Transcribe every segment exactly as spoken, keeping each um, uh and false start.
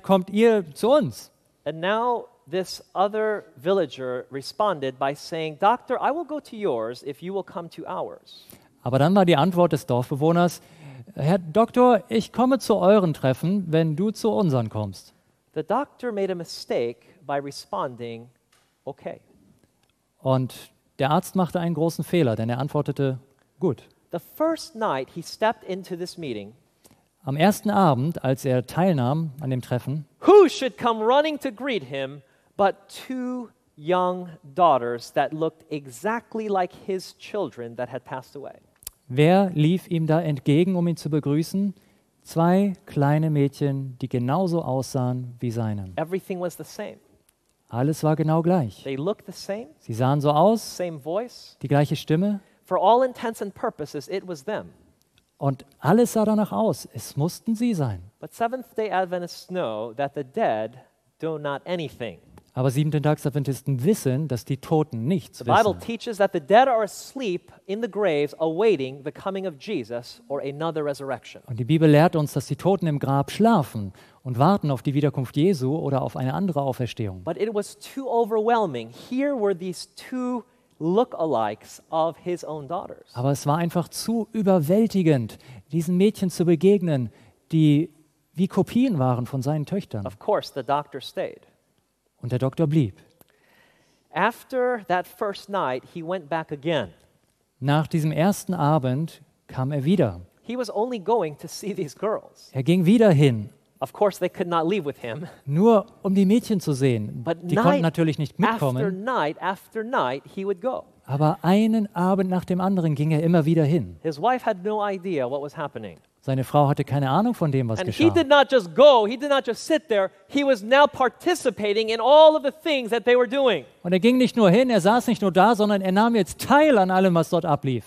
kommt ihr zu uns. And now this other villager responded by saying, Doctor, I will go to yours if you will come to ours. Aber dann war die Antwort des Dorfbewohners, Herr Doktor, ich komme zu euren Treffen, wenn du zu unseren kommst. The doctor made a mistake by responding, okay. Und der Arzt machte einen großen Fehler, denn er antwortete, gut. The first night he stepped into this meeting, Am ersten Abend, als er teilnahm an dem Treffen, who should come running to greet him but two young daughters that looked exactly like his children that had passed away? wer lief ihm da entgegen, um ihn zu begrüßen? Zwei kleine Mädchen, die genauso aussahen wie seine. Everything was the same. Alles war genau gleich. They looked the same, Sie sahen so aus, same voice. die gleiche Stimme For all intents and purposes, it was them. und alles sah danach aus. Es mussten sie sein. But Seventh-day Adventists know that the dead do not anything. Aber Siebenten-Tags-Adventisten wissen, dass die Toten nichts The Bible wissen. teaches that the dead are asleep in the graves awaiting the coming of Jesus or another resurrection. Und die Bibel lehrt uns, dass die Toten im Grab schlafen und warten auf die Wiederkunft Jesu oder auf eine andere Auferstehung. But it was too overwhelming. Here were these two look-alikes of his own daughters. Aber es war einfach zu überwältigend, diesen Mädchen zu begegnen, die wie Kopien waren von seinen Töchtern. Of course, the doctor stayed. Und der Doktor blieb. After that first night, he went back again. Nach diesem ersten Abend kam er wieder. He was only going to see these girls. Er ging wieder hin, Of course, they could not leave with him. nur um die Mädchen zu sehen. But Die konnten night natürlich nicht after mitkommen, night after night, he would go. aber einen Abend nach dem anderen ging er immer wieder hin. His wife had no idea what was happening. Seine Frau hatte keine Ahnung von dem, was And he geschah. did not just go, he did not just sit there, he was now participating in all of the things that they were doing. Und er ging nicht nur hin, er saß nicht nur da, sondern er nahm jetzt teil an allem, was dort ablief.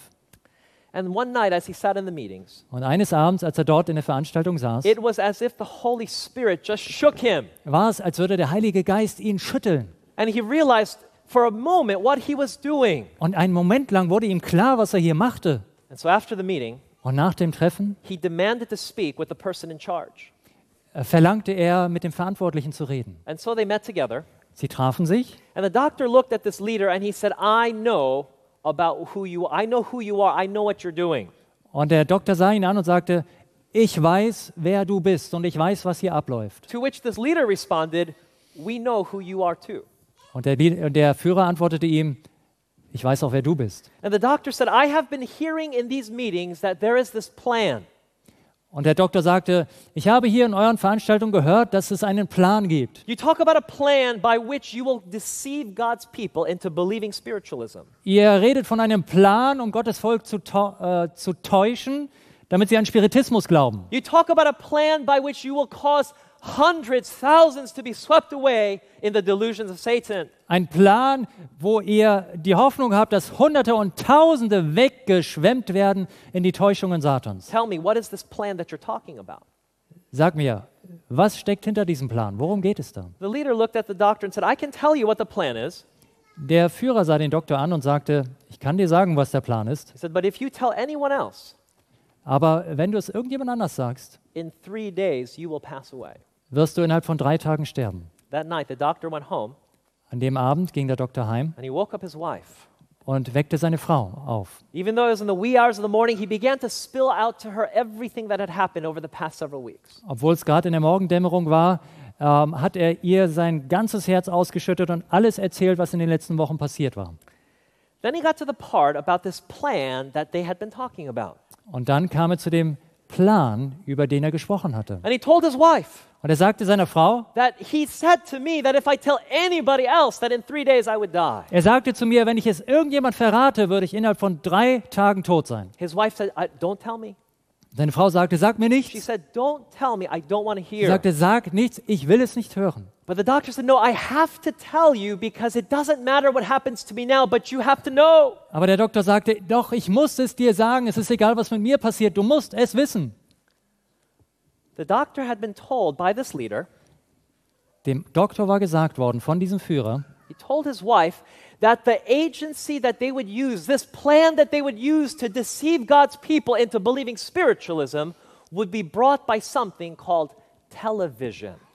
And one night as he sat in the meetings, Und eines Abends, als er dort in der Veranstaltung saß, it was as if the Holy Spirit just shook him. war es, als würde der Heilige Geist ihn schütteln. And he realized for a moment what he was doing. Und einen Moment lang wurde ihm klar, was er hier machte. And so after the meeting, Und nach dem Treffen he demanded to speak with the person in charge. äh, verlangte er, mit dem Verantwortlichen zu reden. And so they met together. Sie trafen sich And the doctor looked at this leader and he said, I know about who you are. I know who you are. I know what you're doing. und der Doktor sah ihn an und sagte, ich weiß, wer du bist und ich weiß, was hier abläuft. To which this leader responded, we know who you are too. Und der, Lied- der Führer antwortete ihm, ich weiß auch, wer du bist. And the doctor said, I have been hearing in these meetings that there is this plan. Und der Doktor sagte, ich habe hier in euren Veranstaltungen gehört, dass es einen Plan gibt. You talk about a plan by which you will deceive God's people into believing spiritualism. Ihr redet von einem Plan, um Gottes Volk zu, tä- äh, zu täuschen, damit sie an Spiritismus glauben. You talk about a plan by which you will cause hundreds, thousands to be swept away in the delusions of Satan. Ein Plan, wo ihr die Hoffnung habt, dass Hunderte und Tausende weggeschwemmt werden in die Täuschungen Satans. Tell me, what is this plan that you're talking about? Sag mir, was steckt hinter diesem Plan? Worum geht es da? The leader looked at the doctor and said, I can tell you what the plan is. Der Führer sah den Doktor an und sagte, ich kann dir sagen, was der Plan ist, He said, but if you tell anyone else, aber wenn du es irgendjemand anders sagst, in three days you will pass away. wirst du innerhalb von drei Tagen sterben. That night, the doctor went home An dem Abend ging der Doktor heim and he woke up his wife. und weckte seine Frau auf. Even though it was in the wee hours of the morning, he began to spill out to her everything that had happened over the past several weeks. Obwohl es gerade in der Morgendämmerung war, ähm, hat er ihr sein ganzes Herz ausgeschüttet und alles erzählt, was in den letzten Wochen passiert war. Then he got to the part about this plan that they had been talking about. Und dann kam er zu dem Plan, über den er gesprochen hatte. And he told his wife Und er sagte seiner Frau, that he said to me that if I tell anybody else that in three days I would die. er sagte zu mir, wenn ich es irgendjemand verrate, würde ich innerhalb von drei Tagen tot sein. His wife said, I, don't tell me. Seine Frau sagte, sag mir She nichts. said, don't tell me. I don't want to Sie hear. sagte, sag nichts, ich will es nicht hören. But the doctor said, no, I have to tell you because it doesn't matter what happens to me now, but you have to know. Aber der Doktor sagte, doch, ich muss es dir sagen, es ist egal, was mit mir passiert, du musst es wissen. The doctor had been told by this leader, Dem Doktor war gesagt worden von diesem Führer, he told his wife that the agency that they would use, this plan that they would use to deceive God's people into believing spiritualism, would be brought by something called television.